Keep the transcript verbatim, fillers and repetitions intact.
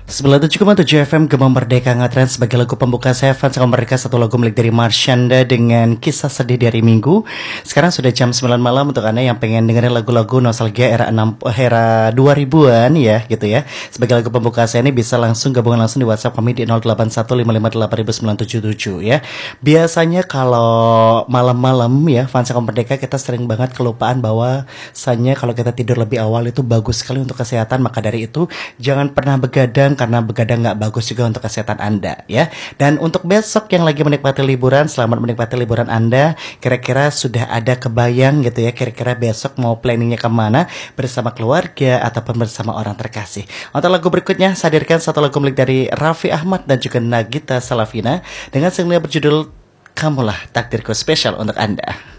sembilan puluh tujuh koma tujuh F M Gema Merdeka ngetren sebagai lagu pembuka Seven sama mereka satu lagu milik dari Marshanda dengan Kisah Sedih dari Minggu. Sekarang sudah jam sembilan malam untuk Anda yang pengen dengerin lagu-lagu nostalgia era enam era dua ribuan ya gitu ya. Sebagai lagu pembuka saya ini bisa langsung gabungan langsung di WhatsApp kami di nol delapan satu lima lima delapan sembilan tujuh tujuh ya. Biasanya kalau malam-malam ya fans Gema Merdeka kita sering banget kelupaan bahwa bahwasanya kalau kita tidur lebih awal itu bagus sekali untuk kesehatan. Maka dari itu jangan pernah begadang karena begadang nggak bagus juga untuk kesehatan Anda ya. Dan untuk besok yang lagi menikmati liburan, selamat menikmati liburan Anda. Kira-kira sudah ada kebayang gitu ya, kira-kira besok mau planningnya kemana bersama keluarga ataupun bersama orang terkasih. Untuk lagu berikutnya saya hadirkan satu lagu milik dari Raffi Ahmad dan juga Nagita Slavina dengan single berjudul Kamulah Takdirku, spesial untuk Anda.